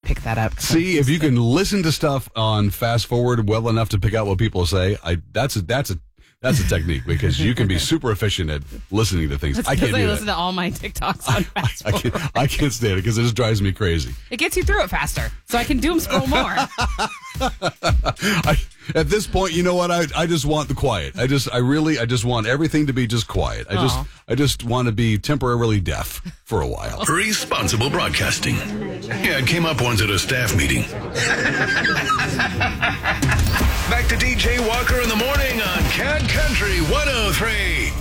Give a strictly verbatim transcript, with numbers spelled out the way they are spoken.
pick that up. See, if you can listen to stuff on fast forward well enough to pick out what people say, I that's a that's a that's a technique because you can be super efficient at listening to things. That's I can't I do listen that. to all my TikToks on fast I, I, forward. can't, I can't stand it because it just drives me crazy. It gets you through it faster, so I can doom scroll more. I, at this point, you know what? I I just want the quiet. I just I really I just want everything to be just quiet. I just Aw. I just want to be temporarily deaf for a while. Responsible broadcasting. Yeah, it came up once at a staff meeting. Back to D J Walker in the morning on Cat Country one oh three.